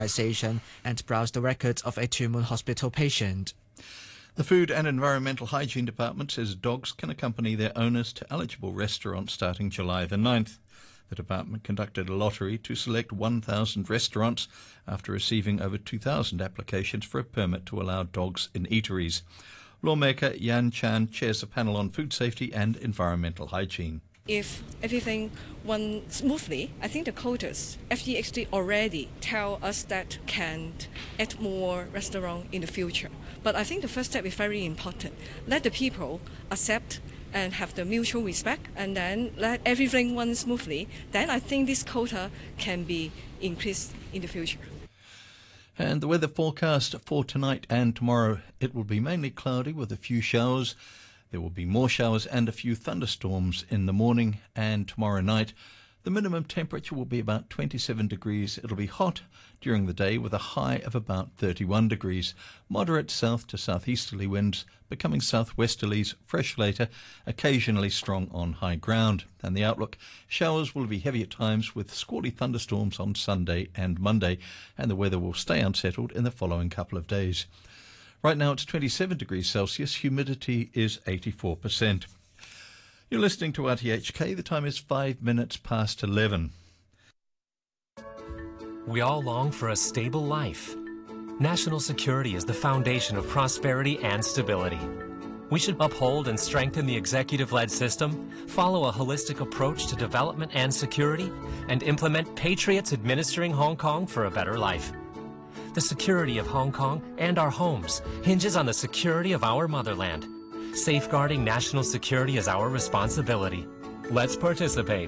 and browse the records of a Two Moon Hospital patient. The Food and Environmental Hygiene Department says dogs can accompany their owners to eligible restaurants starting July the 9th. The department conducted a lottery to select 1,000 restaurants after receiving over 2,000 applications for a permit to allow dogs in eateries. Lawmaker Yan Chan chairs a panel on food safety and environmental hygiene. If everything went smoothly, I think the quotas, FDHD already tell us that can add more restaurants in the future. But I think the first step is very important. Let the people accept and have the mutual respect, and then let everything run smoothly. Then I think this quota can be increased in the future. And the weather forecast for tonight and tomorrow, it will be mainly cloudy with a few showers. There will be more showers and a few thunderstorms in the morning and tomorrow night. The minimum temperature will be about 27 degrees. It'll be hot during the day with a high of about 31 degrees. Moderate south to southeasterly winds, becoming southwesterlies, fresh later, occasionally strong on high ground. And the outlook, showers will be heavy at times with squally thunderstorms on Sunday and Monday, and the weather will stay unsettled in the following couple of days. Right now it's 27 degrees Celsius, humidity is 84%. You're listening to RTHK, the time is 5 minutes past 11. We all long for a stable life. National security is the foundation of prosperity and stability. We should uphold and strengthen the executive-led system, follow a holistic approach to development and security, and implement patriots administering Hong Kong for a better life. The security of Hong Kong and our homes hinges on the security of our motherland. Safeguarding national security is our responsibility. Let's participate.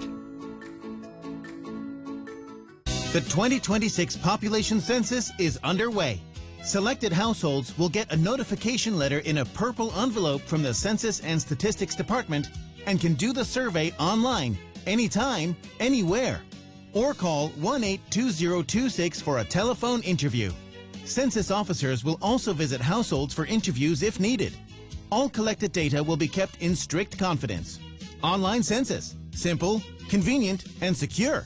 The 2026 population census is underway. Selected households will get a notification letter in a purple envelope from the Census and Statistics Department and can do the survey online, anytime, anywhere. Or call 1-82026 for a telephone interview. Census officers will also visit households for interviews if needed. All collected data will be kept in strict confidence. Online census. Simple, convenient, and secure.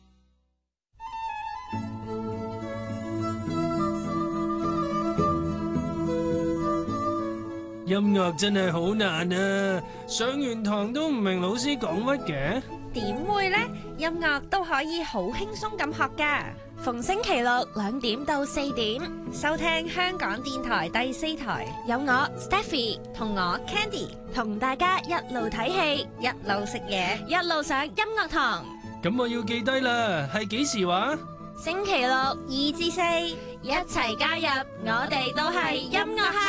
音樂真係好難啊！上完堂都唔明老師講乜嘅。 點會呢？音樂都可以好輕鬆咁學㗎。逢星期六2點到4點，收聽香港電台第4台，有我 Stephy 同我 Candy 同大家一路睇戲，一路食嘢，一路上音樂堂。 咁我要記低啦，係幾時話？ 星期六2至4，一齊加入，我哋都係音樂客。